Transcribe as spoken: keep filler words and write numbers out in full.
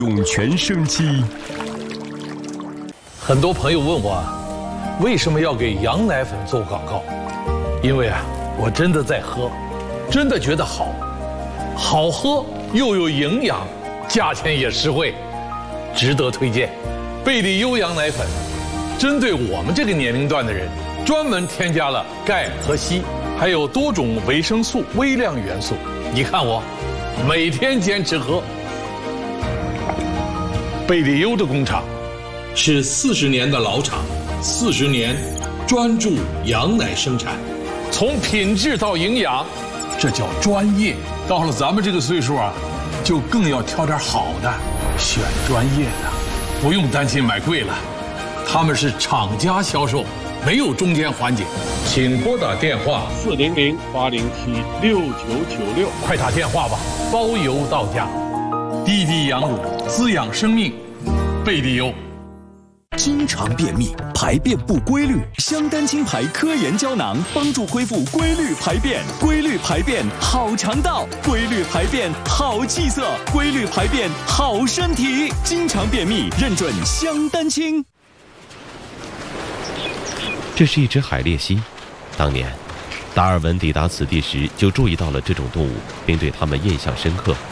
涌泉生机。 很多朋友问我，为什么要给羊奶粉做广告？因为啊，我真的在喝，真的觉得好，好喝又有营养，价钱也实惠，值得推荐。贝利优羊奶粉，针对我们这个年龄段的人，专门添加了钙和硒，还有多种维生素、微量元素。你看我，每天坚持喝。贝利优的工厂是四十年的老厂，四十年专注羊奶生产，从品质到营养，这叫专业。到了咱们这个岁数啊，就更要挑点好的，选专业的，不用担心买贵了。他们是厂家销售，没有中间环节。请拨打电话四零零八零七六九九六， 快打电话吧，包邮到家。滴滴羊乳，滋养生命，贝利优。 经常便秘、排便不规律，香丹清排科研胶囊帮助恢复规律排便。规律排便好肠道，规律排便好气色，规律排便好身体。经常便秘认准香丹清。 这是一只海鬣蜥。当年，达尔文抵达此地时就注意到了这种动物，并对它们印象深刻。